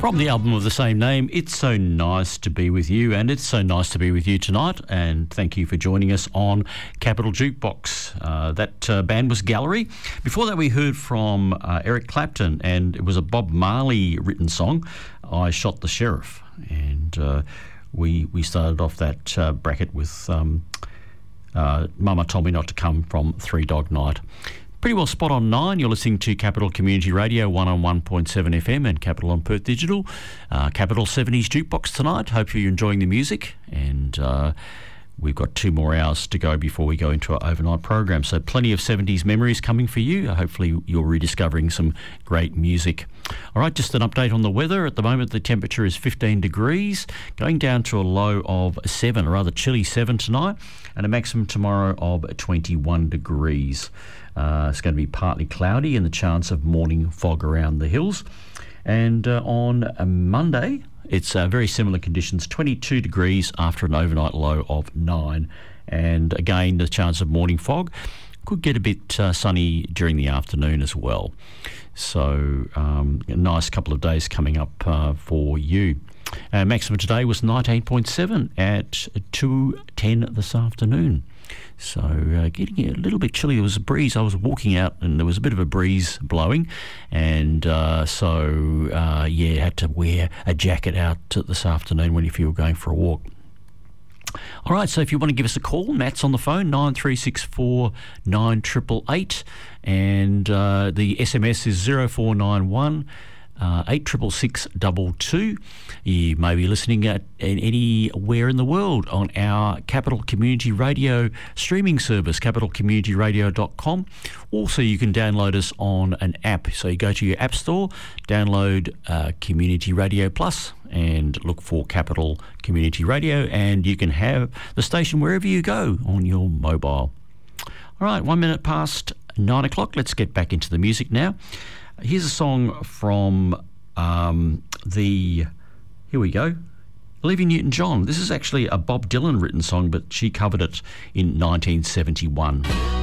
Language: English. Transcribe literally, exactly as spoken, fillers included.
From the album of the same name, It's So Nice to Be With You, and it's so nice to be with you tonight, and thank you for joining us on Capital Jukebox. Uh, that uh, band was Gallery. Before that we heard from uh, Eric Clapton, and it was a Bob Marley written song, I Shot the Sheriff, and uh, we we started off that uh, bracket with um, uh, Mama Told Me Not to Come from Three Dog Night. Pretty well spot on nine. You're listening to Capital Community Radio, one oh one point seven F M and Capital on Perth Digital. Uh, Capital seventies Jukebox tonight. Hope you're enjoying the music. And uh, we've got two more hours to go before we go into our overnight program. So plenty of seventies memories coming for you. Hopefully you're rediscovering some great music. All right, just an update on the weather. At the moment, the temperature is fifteen degrees, going down to a low of seven, a rather chilly seven tonight, and a maximum tomorrow of twenty-one degrees. Uh, it's going to be partly cloudy and the chance of morning fog around the hills. And uh, on a Monday, it's uh, very similar conditions, twenty-two degrees after an overnight low of nine. And again, the chance of morning fog. Could get a bit uh, sunny during the afternoon as well. So um, a nice couple of days coming up uh, for you. Uh, maximum today was nineteen point seven at two ten this afternoon. So uh, getting a little bit chilly. There was a breeze. I was walking out and there was a bit of a breeze blowing, and uh, so uh, yeah, had to wear a jacket out this afternoon when if you were going for a walk. All right, so if you want to give us a call, Matt's on the phone, nine three six four nine eight eight eight, and uh, the S M S is zero four nine one Uh, eight six six two two. You may be listening at, at anywhere in the world on our Capital Community Radio streaming service, capital community radio dot com. Also, you can download us on an app. So you go to your app store, download uh, Community Radio Plus, and look for Capital Community Radio, and you can have the station wherever you go on your mobile. All right, one minute past nine o'clock. Let's get back into the music now. Here's a song from um, the, here we go, Olivia Newton-John. This is actually a Bob Dylan written song, but she covered it in nineteen seventy-one.